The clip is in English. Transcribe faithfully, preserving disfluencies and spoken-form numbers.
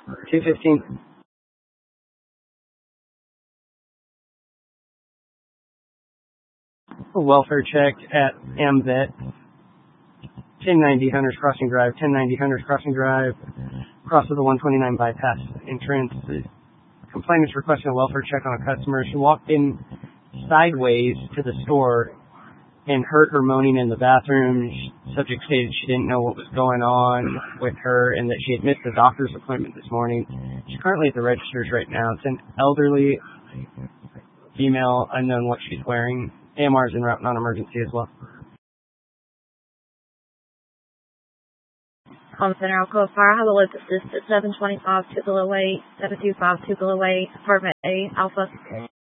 two fifteen. Welfare check at AMVET. ten ninety Hunters Crossing Drive. ten ninety Hunters Crossing Drive. Cross of the one twenty-nine bypass entrance. Complainant's requesting a welfare check on a customer. She walked in sideways to the store and heard her moaning in the bathroom. Subject stated she didn't know what was going on with her and that she had missed a doctor's appointment this morning. She's currently at the registers right now. It's an elderly female, unknown what she's wearing. A M R is en route, non-emergency as well. Home Center, Alcoa Fire, hello, assist at seven twenty-five Tupelo Way, seven two five Tupelo Way, Apartment A, Alpha.